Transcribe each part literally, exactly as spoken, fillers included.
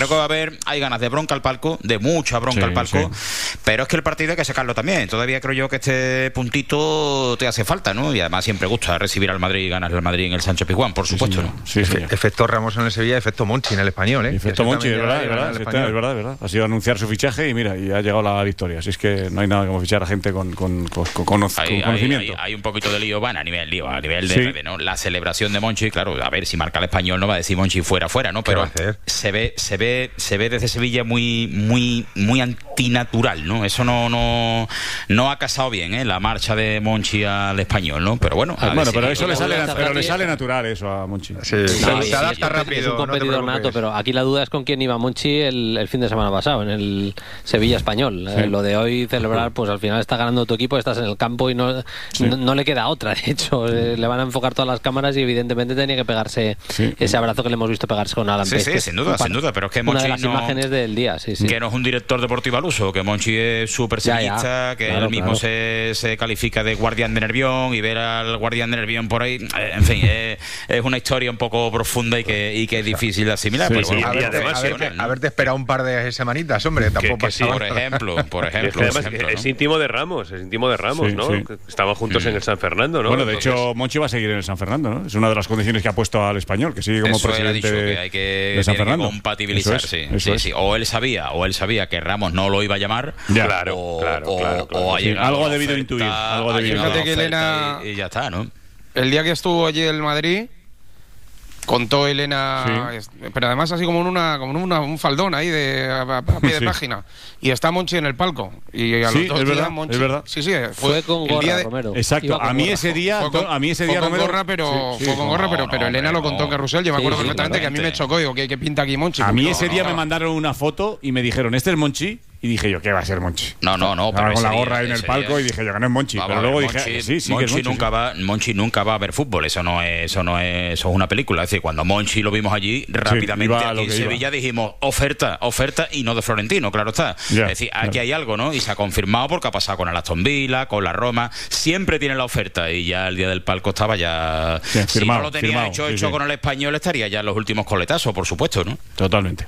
creo que va a haber, hay ganas de bronca al palco, de mucha bronca sí, al palco, sí. pero es que el partido hay que sacarlo también. Todavía creo yo que este puntito te hace falta, ¿no? Y además siempre gusta recibir al Madrid y ganar al Madrid en el Sánchez Pizjuán, por supuesto, sí, ¿no? Sí, sí. Efe, efecto Ramos en el Sevilla, efecto Monchi en el Español, ¿eh? Efecto Monchi, es verdad, es verdad, es verdad, es verdad, es verdad. Ha sido anunciar su fichaje y mira, y ha llegado la victoria. Así es que no hay nada como fichar a gente con, con, con, con, con hay, conocimiento. Hay, hay, hay un poquito de lío, van a nivel lío, a nivel de sí. redes, ¿no? La celebración de Monchi, claro, a ver si marca el Español no va a decir Monchi fuera, fuera, ¿no? Pero se ve, se ve, se ve desde Sevilla muy, muy, muy antinatural, ¿no? Eso no, no, no ha casado bien, ¿eh? La marcha de Monchi al Español, ¿no? Pero bueno, ah, bueno, pero si eso le sale, pero le sale natural eso a Monchi. Sí, no, se, sí, se adapta es, rápido. Es un competidor no nato, pero aquí la duda es con quién iba Monchi el, el fin de semana pasado, en el Sevilla Español. Sí. Eh, lo de hoy celebrar, pues al final está ganando tu equipo, estás en el campo y no, sí. no, no le queda otra. De hecho, eh, le van a enfocar todas las cámaras y evidentemente tenía que pegarse sí. ese abrazo que le hemos visto pegarse con Alan Sí, Pérez, sí, sin duda, sin duda, pero es que Monchi una de las no, imágenes del día, sí, sí. que no es un director deportivo al uso, que Monchi es súper sevillista, que claro, él mismo claro. se, se califica de guardián de Nervión y ver al guardián de Nervión por ahí, eh, en fin, es, es una historia un poco profunda y que, y que es difícil de asimilar. Sí, pero sí, bueno, a ver, además, haberte, ¿no? haberte esperado un par de semanitas, hombre, tampoco que, que sí, por ejemplo, por ejemplo, es, que además, por ejemplo, es ¿no? íntimo de Ramos, es íntimo de Ramos, sí, ¿no? Sí. Estaban juntos mm. en el San Fernando, ¿no? Bueno, de Entonces... hecho, Monchi va a seguir en el San Fernando, ¿no? Es una de las condiciones que ha puesto al Español, que sigue como eso presidente dicho, de, que hay que, de San tiene Fernando. Que compatibilizar, eso es, sí, eso sí, es. sí. O él sabía, o él sabía que Ramos no lo iba a llamar, ya. Claro, o, claro, o, claro, claro. o ha Sí, llegado algo ha la debido oferta, intuir, algo ha ha debido llegado Fíjate la que oferta Elena, y, y ya está, ¿no? El día que estuvo allí en Madrid, contó Elena, sí. pero además así como en una, como en una, un faldón ahí de a, a pie de sí. página, y está Monchi en el palco y a sí, los dos es días verdad, Monchi, es verdad. sí, sí, fue, fue con gorra, día de, Romero. Exacto, a mí gorra. ese día, con, a mí ese día fue con Romero, gorra, pero sí, sí. fue con gorra, no, pero, pero no, Elena no, lo contó no. Carrusel, yo me sí, acuerdo sí, perfectamente que a mí me chocó, digo, ¿qué, qué pinta aquí Monchi? A mí no, ese día no, me no. mandaron una foto y me dijeron, este es Monchi. Y dije yo, ¿qué va a ser Monchi? No, no, no. Estaba pero con la ese gorra día, en el ese palco día. y dije yo, que no es Monchi. Vamos pero luego ver, dije, Monchi, sí, sí, Monchi que es Monchi. nunca sí. va, Monchi nunca va a ver fútbol. Eso no es, eso no es, eso es una película. Es decir, cuando Monchi lo vimos allí, rápidamente iba a lo aquí en que Sevilla iba. dijimos oferta, oferta y no de Florentino, claro está. Ya, es decir, aquí claro. hay algo, ¿no? Y se ha confirmado porque ha pasado con el Aston Villa, con la Roma. Siempre tiene la oferta y ya el día del palco estaba ya. Sí, si firmado, no lo tenía firmado, hecho, sí, hecho sí. con el Español, estaría ya en los últimos coletazos, por supuesto, ¿no? Totalmente.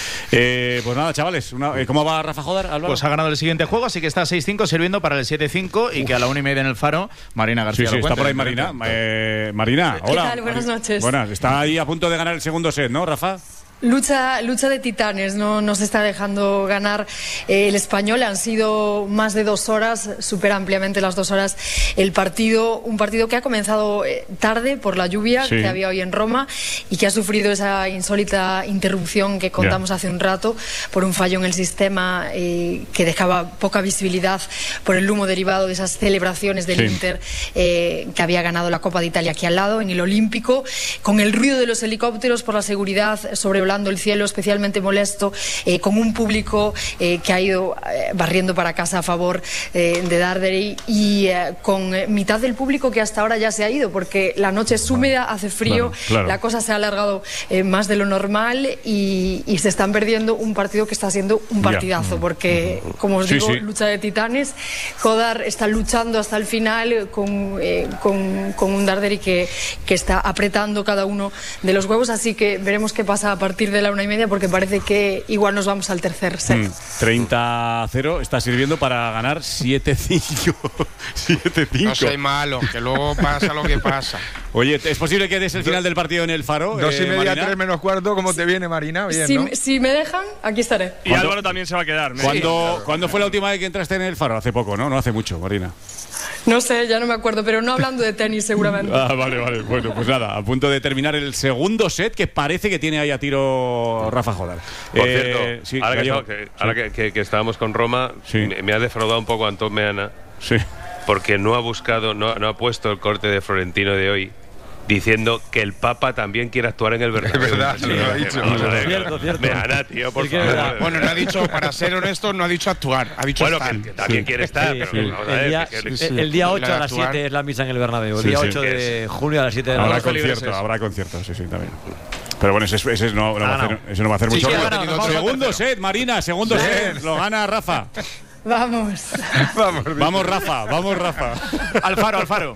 Eh, pues nada, chavales, una, eh, ¿cómo va Rafa Jodar, Álvaro? Pues ha ganado el siguiente juego, así que está seis cinco sirviendo para el siete cinco y que a la una y media en el Faro, Marina García. Sí, sí, lo está cuente, por ahí Marina. Eh, Marina, hola. ¿Qué tal? Buenas noches. Buenas, está ahí a punto de ganar el segundo set, ¿no, Rafa? Lucha, lucha de titanes, no nos está dejando ganar eh, el Español. Han sido más de dos horas, supera ampliamente las dos horas el partido. Un partido que ha comenzado eh, tarde por la lluvia sí. que había hoy en Roma y que ha sufrido esa insólita interrupción que contamos yeah. hace un rato por un fallo en el sistema eh, que dejaba poca visibilidad por el humo derivado de esas celebraciones del sí. Inter eh, que había ganado la Copa de Italia aquí al lado, en el Olímpico, con el ruido de los helicópteros por la seguridad sobre volando el cielo, especialmente molesto, eh, con un público eh, que ha ido eh, barriendo para casa a favor eh, de Darderi y eh, con mitad del público que hasta ahora ya se ha ido porque la noche es húmeda, hace frío, claro, claro. la cosa se ha alargado eh, más de lo normal y, y se están perdiendo un partido que está siendo un partidazo, porque como os sí, digo, sí. lucha de titanes. Jodar está luchando hasta el final con, eh, con, con un Darderi que, que está apretando cada uno de los huevos, así que veremos qué pasa a partir de la una y media porque parece que igual nos vamos al tercer set. Mm, treinta a cero está sirviendo para ganar siete cinco. siete cinco. No soy malo, que luego pasa lo que pasa. Oye, ¿es posible que des el final del partido en el Faro? Dos y eh, media, Marina? tres menos cuarto, ¿cómo te viene, Marina? Bien, si, ¿no? si me dejan, aquí estaré. Y Álvaro también se va a quedar. ¿Cuándo, ¿Cuándo fue la última vez que entraste en el Faro? Hace poco, ¿no? No hace mucho, Marina. No sé, ya no me acuerdo, pero no hablando de tenis seguramente. Ah, vale, vale. Bueno, pues nada, a punto de terminar el segundo set que parece que tiene ahí a tiro Rafa Jodar. Por eh, cierto, sí, ahora, que, Gallego, que, sí. ahora que, que, que estábamos con Roma, sí. me, me ha defraudado un poco Antón Meana. Sí. Porque no ha buscado, no, no ha puesto el corte de Florentino de hoy diciendo que el Papa también quiere actuar en el Bernabéu. Es verdad, sí, lo ha dicho. Vamos a ver. Cierto, cierto. Meana, tío, por favor. Bueno, no ha dicho, para ser honesto, no ha dicho actuar, ha dicho bueno, estar. que, que también sí. quiere estar, sí, pero sí. vamos a el, ver. día, que, que, sí, sí. el día ocho a las actuar. siete es la misa en el Bernabéu. El Sí, día sí. ocho de junio a las siete de la Habrá noche. concierto, habrá concierto, sí, sí, también. Pero bueno, ese, ese no, no va a hacer, ese no va a hacer Sí, mucho sí, ruido. ha ganado, vamos Segundo al set, Marina, segundo set. Lo gana Rafa. Vamos. Vamos, Vamos, Rafa, vamos, Rafa. Alfaro, Alfaro.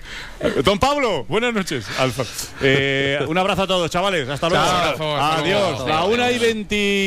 Don Pablo, buenas noches. Alfa. Eh, un abrazo a todos, chavales. Hasta luego. Chao, Adiós. La una y veinte.